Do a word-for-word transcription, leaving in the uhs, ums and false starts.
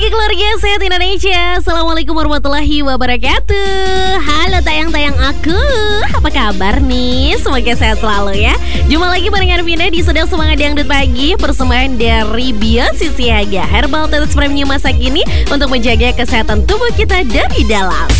pagi keluarga Sehat Indonesia. Assalamualaikum warahmatullahi wabarakatuh. Halo tayang-tayang aku, apa kabar nih? Semoga sehat selalu ya. Jumpa lagi barengan Vina di Sedang Semangat Dangdut Pagi. Persembahan dari Biosisiaga Herbal Tetes Premium masa kini untuk menjaga kesehatan tubuh kita dari dalam.